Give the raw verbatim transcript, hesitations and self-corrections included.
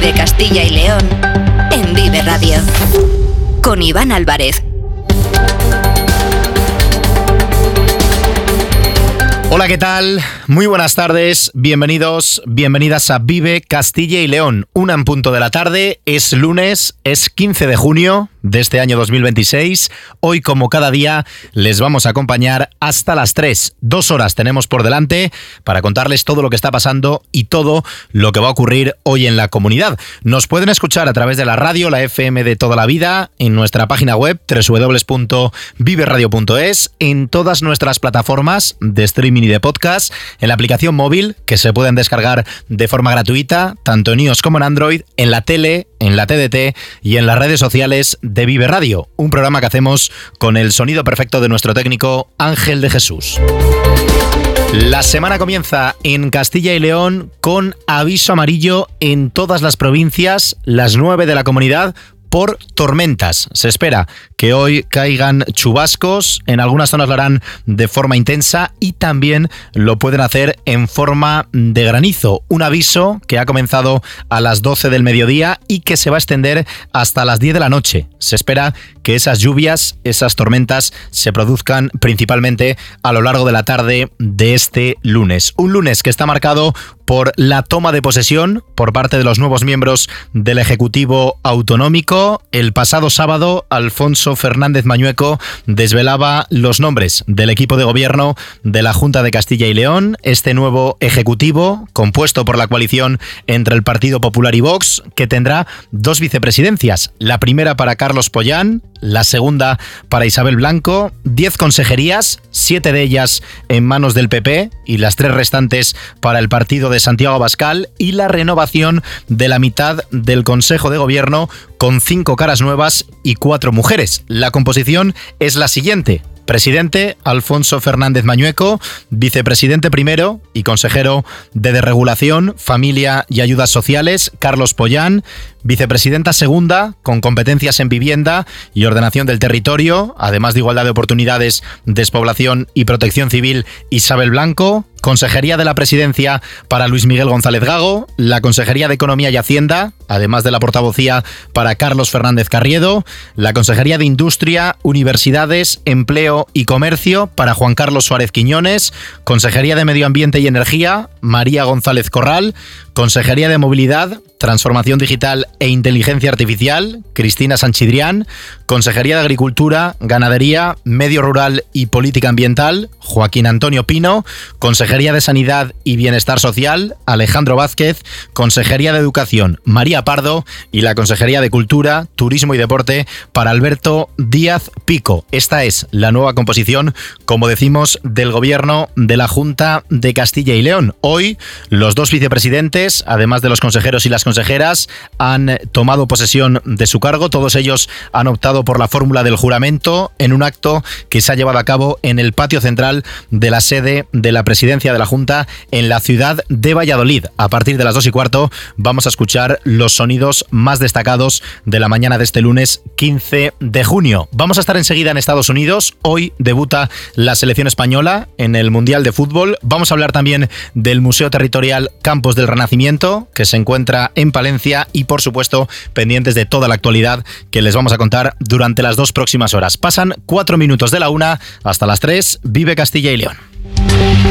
de Castilla y León en Vive Radio. Con Iván Álvarez. Hola, ¿qué tal? Muy buenas tardes, bienvenidos, bienvenidas a Vive Castilla y León. Una en punto de la tarde, es lunes, es quince de junio de este año dos mil veintiséis. Hoy, como cada día, les vamos a acompañar hasta las tres. Dos horas tenemos por delante para contarles todo lo que está pasando y todo lo que va a ocurrir hoy en la comunidad. Nos pueden escuchar a través de la radio, la F M de toda la vida, en nuestra página web doble u doble u doble u punto vive radio punto es, en todas nuestras plataformas de streaming y de podcast, en la aplicación móvil que se pueden descargar de forma gratuita, tanto en iOS como en Android, en la tele, en la T D T y en las redes sociales de Vive Radio, un programa que hacemos con el sonido perfecto de nuestro técnico Ángel de Jesús. La semana comienza en Castilla y León con aviso amarillo en todas las provincias, las nueve de la comunidad, por tormentas. Se espera que hoy caigan chubascos, en algunas zonas lo harán de forma intensa y también lo pueden hacer en forma de granizo. Un aviso que ha comenzado a las doce del mediodía y que se va a extender hasta las diez de la noche. Se espera que esas lluvias, esas tormentas se produzcan principalmente a lo largo de la tarde de este lunes. Un lunes que está marcado por la toma de posesión por parte de los nuevos miembros del Ejecutivo Autonómico. El pasado sábado, Alfonso Fernández Mañueco desvelaba los nombres del equipo de gobierno de la Junta de Castilla y León. Este nuevo Ejecutivo, compuesto por la coalición entre el Partido Popular y Vox, que tendrá dos vicepresidencias. La primera para Carlos Pollán, la segunda para Isabel Blanco, diez consejerías, siete de ellas en manos del P P y las tres restantes para el partido de Santiago Abascal, y la renovación de la mitad del Consejo de Gobierno con cinco caras nuevas y cuatro mujeres. La composición es la siguiente: presidente, Alfonso Fernández Mañueco; vicepresidente primero y consejero de Desregulación, Familia y Ayudas Sociales, Carlos Pollán; vicepresidenta segunda, con competencias en vivienda y ordenación del territorio, además de igualdad de oportunidades, despoblación y protección civil, Isabel Blanco; Consejería de la Presidencia para Luis Miguel González Gago; la Consejería de Economía y Hacienda, además de la portavocía para Carlos Fernández Carriedo; la Consejería de Industria, Universidades, Empleo y Comercio para Juan Carlos Suárez Quiñones; Consejería de Medio Ambiente y Energía, María González Corral; Consejería de Movilidad, Transformación Digital e Inteligencia Artificial, Cristina Sanchidrián; Consejería de Agricultura, Ganadería, Medio Rural y Política Ambiental, Joaquín Antonio Pino; Consejería de Sanidad y Bienestar Social, Alejandro Vázquez; Consejería de Educación, María Pardo; y la Consejería de Cultura, Turismo y Deporte para Alberto Díaz Pico. Esta es la nueva composición, como decimos, del Gobierno de la Junta de Castilla y León. Hoy, los dos vicepresidentes, además de los consejeros y las consejeras, han tomado posesión de su cargo. Todos ellos han optado por la fórmula del juramento en un acto que se ha llevado a cabo en el patio central de la sede de la presidencia de la Junta en la ciudad de Valladolid. A partir de las dos y cuarto vamos a escuchar los sonidos más destacados de la mañana de este lunes quince de junio. Vamos a estar enseguida en Estados Unidos. Hoy debuta la selección española en el Mundial de Fútbol. Vamos a hablar también del Museo Territorial Campos del Renacimiento, que se encuentra en Palencia, y por supuesto pendientes de toda la actualidad que les vamos a contar durante las dos próximas horas. Pasan cuatro minutos de la una, hasta las tres. Vive Castilla y León.